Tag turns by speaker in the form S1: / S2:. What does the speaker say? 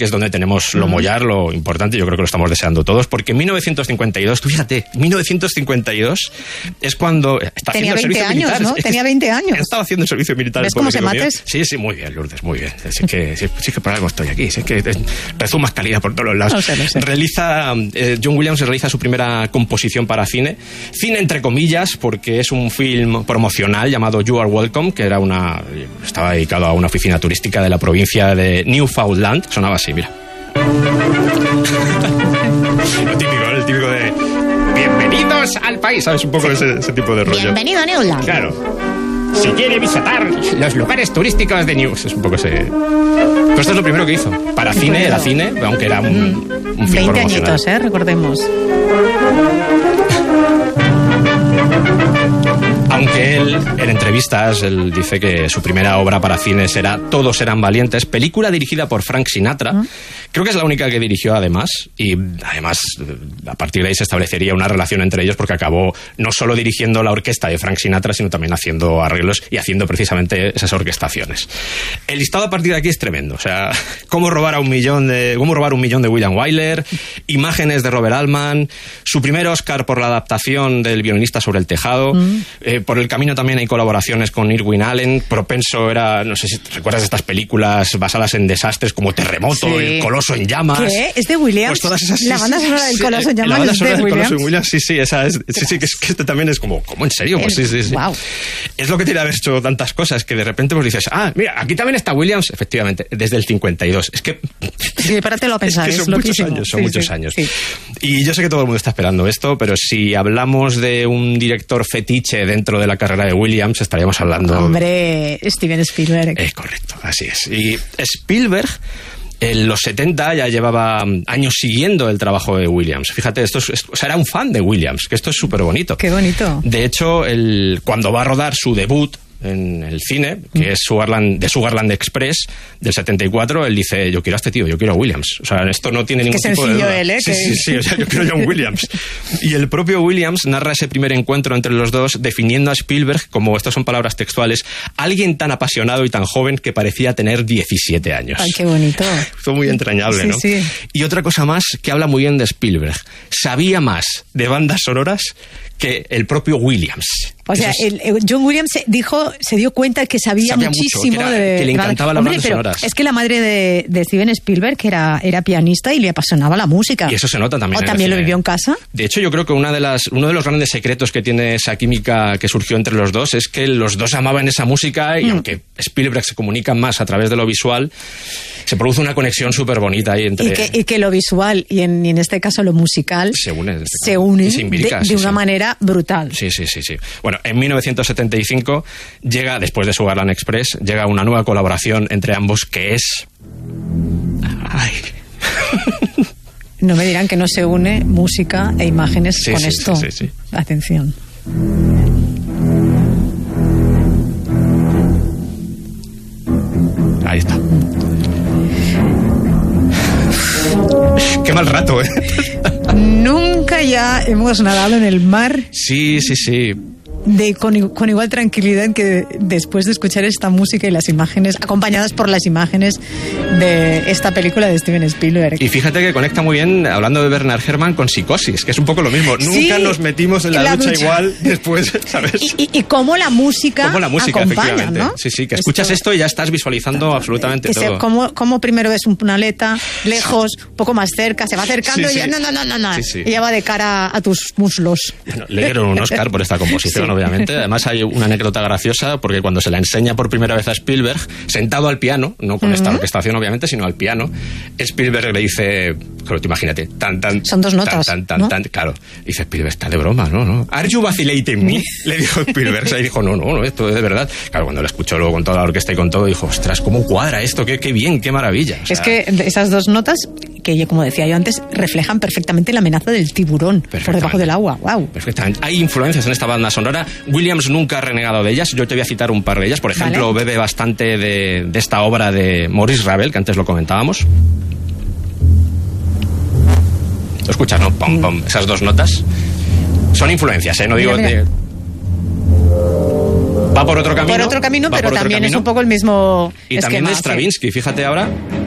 S1: que es donde tenemos lo mollar, lo importante, yo creo que lo estamos deseando todos, porque en 1952, tú fíjate, 1952 es cuando está
S2: tenía
S1: haciendo
S2: 20
S1: el servicio
S2: años,
S1: militar.
S2: ¿no? Tenía 20 años.
S1: Estaba haciendo el servicio militar.
S2: ¿Ves cómo se mates?
S1: Sí, muy bien, Lourdes, muy bien. Sí que por algo estoy aquí, sí que rezumas calidad por todos los lados.
S2: No sé.
S1: John Williams realiza su primera composición para cine entre comillas, porque es un film promocional llamado You Are Welcome, que estaba dedicado a una oficina turística de la provincia de Newfoundland. Sonaba así, mira. El típico de bienvenidos al país, ¿sabes? Un poco ese tipo de rollo.
S2: Bienvenido a Newland.
S1: Claro. Si quiere visitar los lugares turísticos de News, es un poco ese. Pero esto es lo primero que hizo. Para cine, era cine, aunque era un film
S2: 20 añitos, recordemos.
S1: Aunque él, en entrevistas, él dice que su primera obra para cines era Todos eran valientes, película dirigida por Frank Sinatra. Creo que es la única que dirigió además, y además a partir de ahí se establecería una relación entre ellos, porque acabó no solo dirigiendo la orquesta de Frank Sinatra, sino también haciendo arreglos y haciendo precisamente esas orquestaciones. El listado a partir de aquí es tremendo. O sea, cómo robar un millón de William Wyler, imágenes de Robert Altman, su primer Oscar por la adaptación del Violinista sobre el tejado. Por el camino también hay colaboraciones con Irwin Allen. Propenso era, no sé si te recuerdas de estas películas basadas en desastres como Terremoto,
S2: sí.
S1: El Coloso en llamas.
S2: ¿Qué? ¿Es de Williams?
S1: Pues todas esas,
S2: la banda sonora del Coloso en llamas.
S1: La banda sonora
S2: es de
S1: del
S2: Williams.
S1: Coloso en Williams, sí, esa es. Sí, que este también es como ¿en serio? Pues sí.
S2: Wow.
S1: Es lo que tiene haber hecho tantas cosas que de repente pues dices, mira, aquí también está Williams, efectivamente, desde el 52. Es que
S2: sí, párate a pensar,
S1: es que son muchos años.
S2: Sí.
S1: Y yo sé que todo el mundo está esperando esto, pero si hablamos de un director fetiche dentro de la carrera de Williams, estaríamos hablando...
S2: Hombre, Steven Spielberg.
S1: Es correcto, así es. Y Spielberg, en los 70 ya llevaba años siguiendo el trabajo de Williams. Fíjate, era un fan de Williams, que esto es súper bonito.
S2: Qué bonito.
S1: De hecho, cuando va a rodar su debut en el cine, que es Sugarland Express del 74, él dice, yo quiero a este tío, yo quiero a Williams. O sea, esto no tiene ningún tipo de duda.
S2: Él,
S1: Sí, o sea, yo quiero a John Williams. Y el propio Williams narra ese primer encuentro entre los dos definiendo a Spielberg como, estas son palabras textuales, alguien tan apasionado y tan joven que parecía tener 17 años.
S2: Ay, qué bonito.
S1: Fue muy entrañable, ¿no?
S2: Sí.
S1: Y otra cosa más que habla muy bien de Spielberg, sabía más de bandas sonoras que el propio Williams.
S2: O sea, John Williams se dio cuenta que sabía muchísimo
S1: mucho, que le encantaban las bandas sonoras.
S2: Es que la madre de Steven Spielberg era pianista y le apasionaba la música.
S1: Y eso se nota también.
S2: ¿O también lo vivió en casa?
S1: De hecho, yo creo que uno de los grandes secretos que tiene esa química que surgió entre los dos es que los dos amaban esa música y aunque Spielberg se comunica más a través de lo visual, se produce una conexión súper bonita ahí entre...
S2: Y que lo visual y en este caso lo musical se unen de una manera brutal.
S1: Sí. Bueno, en 1975 llega, después de Sugarland Express, llega una nueva colaboración entre ambos que es...
S2: No me dirán que no se une música e imágenes con esto.
S1: Sí.
S2: Atención.
S1: Ahí está. Qué mal rato, ¿eh?
S2: Nunca ya hemos nadado en el mar.
S1: Sí.
S2: Con igual tranquilidad que después de escuchar esta música y las imágenes, acompañadas por las imágenes de esta película de Steven Spielberg.
S1: Y fíjate que conecta muy bien, hablando de Bernard Herrmann, con Psicosis, que es un poco lo mismo. Nunca nos metimos en la ducha igual después, ¿sabes?
S2: Y cómo la música acompaña, ¿no?
S1: Sí, que escuchas esto y ya estás visualizando absolutamente todo.
S2: Cómo primero ves una aleta lejos, un poco más cerca, se va acercando y ya no. Y ya va de cara a tus muslos.
S1: Bueno, le dieron un Oscar por esta composición, obviamente. Además hay una anécdota graciosa porque cuando se la enseña por primera vez a Spielberg, sentado al piano, no con esta orquestación obviamente, sino al piano, Spielberg le dice, claro, tú imagínate,
S2: son dos notas, ¿no?
S1: Claro, dice Spielberg, está de broma, ¿no? ¿Are you vacilating me? Le dijo Spielberg, y dijo, no, esto es de verdad. Claro, cuando lo escuchó luego con toda la orquesta y con todo, dijo, ostras, ¿cómo cuadra esto? Qué bien, qué maravilla. O sea,
S2: es que esas dos notas, que como decía yo antes, reflejan perfectamente la amenaza del tiburón por debajo del agua. Wow.
S1: Perfectamente. Hay influencias en esta banda sonora. Williams nunca ha renegado de ellas. Yo te voy a citar un par de ellas. Por ejemplo, bebe bastante de esta obra de Maurice Ravel, que antes lo comentábamos. ¿Lo escuchas, no? Pom, pom. Esas dos notas. Son influencias, ¿eh? No digo de... Va por otro camino.
S2: Pero también es un poco el mismo
S1: y
S2: esquema,
S1: también de Stravinsky, fíjate ahora.